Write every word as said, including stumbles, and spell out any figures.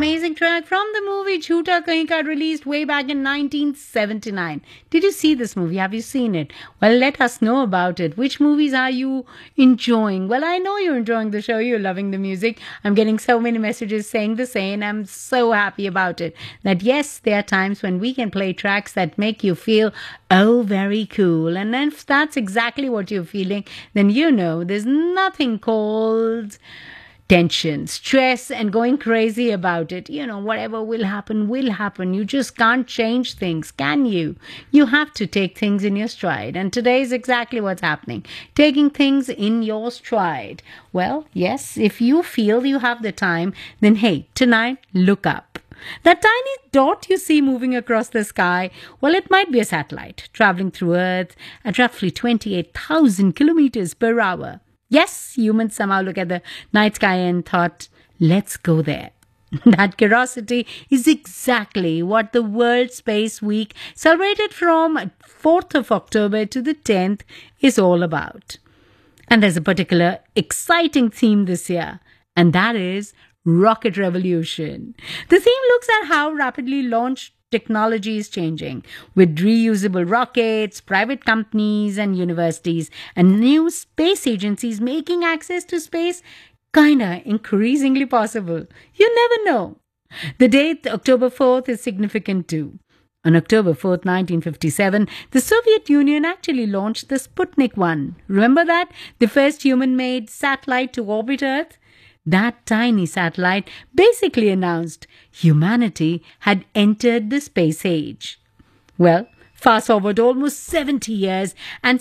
amazing track from the movie Jhoota Kahin Ka, released way back in nineteen seventy-nine. Did you see this movie? Have you seen it? Well, let us know about it. Which movies are you enjoying? Well, I know you're enjoying the show. You're loving the music. I'm getting so many messages saying the same. I'm so happy about it. That yes, there are times when we can play tracks that make you feel, oh, very cool. And then if that's exactly what you're feeling, then you know there's nothing called tension, stress, and going crazy about it. You know, whatever will happen, will happen. You just can't change things, can you? You have to take things in your stride. And today is exactly what's happening. Taking things in your stride. Well, yes, if you feel you have the time, then hey, tonight, look up. That tiny dot you see moving across the sky, well, it might be a satellite traveling through Earth at roughly twenty-eight thousand kilometers per hour. Yes, humans somehow look at the night sky and thought, let's go there. That curiosity is exactly what the World Space Week, celebrated from fourth of October to the tenth, is all about. And there's a particular exciting theme this year, and that is rocket revolution. The theme looks at how rapidly launched technology is changing, with reusable rockets, private companies and universities, and new space agencies making access to space kinda increasingly possible. You never know. The date, October fourth, is significant too. On October fourth, nineteen fifty-seven, the Soviet Union actually launched the Sputnik one. Remember that? The first human-made satellite to orbit Earth? That tiny satellite basically announced humanity had entered the space age. Well, fast forward almost seventy years and